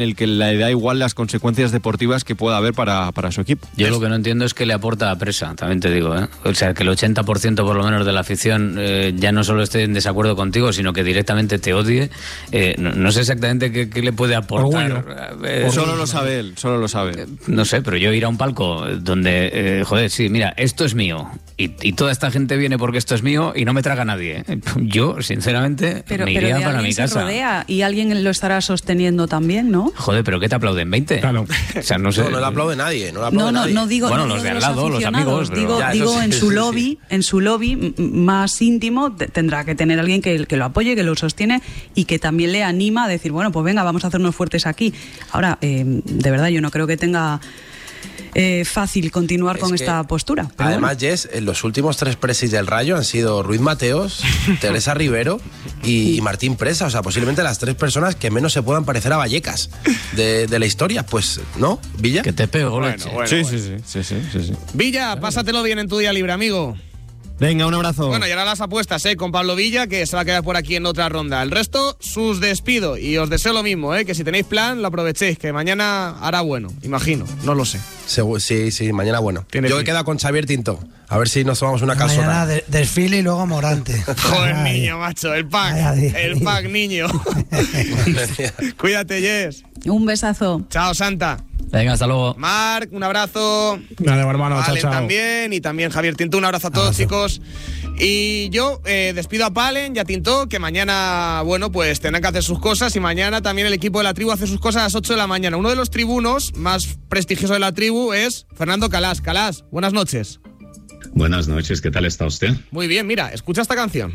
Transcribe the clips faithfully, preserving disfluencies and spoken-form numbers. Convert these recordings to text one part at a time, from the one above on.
el que le da igual las consecuencias deportivas que pueda haber para, para su equipo. Yo lo que no entiendo es que le aporta a Presa, también te digo, ¿eh? O sea, que el ochenta por ciento por lo menos de la afición eh, ya no solo esté en desacuerdo contigo, sino que directamente te odie. Eh, no, no sé exactamente qué, qué le puede aportar. Eh, solo lo sabe él, solo lo sabe. Eh, no sé, pero yo ir a un palco donde, eh, joder, sí, mira, esto es mío, y, y toda esta gente viene porque esto es mío y no me traga nadie. Yo, sinceramente, pero, me pero iría de para mi alguien se casa. rodea y alguien lo estará sosteniendo también, ¿no? Joder, pero ¿qué te aplauden? ¿veinte? Claro. O sea, no sé. No, no le aplaude nadie. No, le aplaude No, no, nadie. no digo. Bueno, no los digo de al lado, los amigos, pero- Digo, Ya, digo eso sí, en su sí, lobby, sí. en su lobby m- más íntimo te- tendrá que tener alguien que, que lo apoye, que lo sostiene y que también le anima a decir, bueno, pues venga, vamos a hacernos fuertes aquí. Ahora, eh, de verdad, yo no creo que tenga eh, fácil continuar Es con que, esta postura. Pero Además, bueno. Jess, en los últimos tres presis del Rayo han sido Ruiz Mateos, Teresa Rivero y, y Martín Presa. O sea, posiblemente las tres personas que menos se puedan parecer a Vallecas de, de la historia. Pues, ¿no, Villa? Que te pego, Bueno, leche. bueno, Sí, bueno. sí, sí, sí, sí, sí, sí. Villa, pásatelo bien en tu día libre, amigo. Venga, un abrazo. Bueno, y ahora las apuestas, ¿eh? Con Pablo Villa, que se va a quedar por aquí en otra ronda. El resto, sus despido. Y os deseo lo mismo, ¿eh? Que si tenéis plan, lo aprovechéis, que mañana hará bueno, imagino, no lo sé. Segu- Sí, sí, mañana bueno. Tiene Yo he fin. quedado con Xavier Tinto. A ver si nos tomamos una Mañana calzona. de- desfile y luego Morante. Joder, Ay. niño, macho, el pack. Vaya día. El pack, niño. Cuídate, Jess. Un besazo. Chao, Santa. Venga, hasta luego. Marc, un abrazo. Dale, hermano, chao, Palen chao. también, y también Javier Tinto, un abrazo a todos, chicos. Y yo eh, despido a Palen y a Tinto, que mañana, bueno, pues tendrán que hacer sus cosas, y mañana también el equipo de la tribu hace sus cosas a las ocho de la mañana. Uno de los tribunos más prestigiosos de la tribu es Fernando Calás. Calás, buenas noches. Buenas noches, ¿qué tal está usted? Muy bien, mira, escucha esta canción.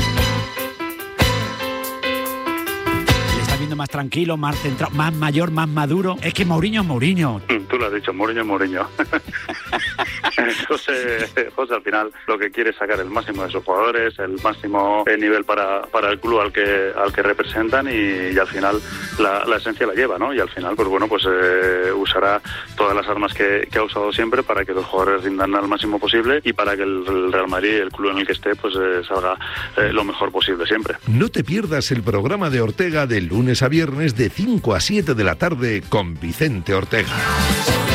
Le está viendo más tranquilo, más centrado, más mayor, más maduro. Es que Mourinho es Mourinho. Tú lo has dicho, Mourinho, Mourinho. José, José al final lo que quiere es sacar el máximo de sus jugadores, el máximo nivel para, para el club al que al que representan, y, y al final la, la esencia la lleva, ¿no? Y al final, pues bueno, pues eh, usará todas las armas que, que ha usado siempre para que los jugadores rindan al máximo posible y para que el, el Real Madrid, el club en el que esté, pues eh, salga eh, lo mejor posible siempre. No te pierdas el programa de Ortega de lunes a viernes de cinco a siete de la tarde con Vicente Ortega.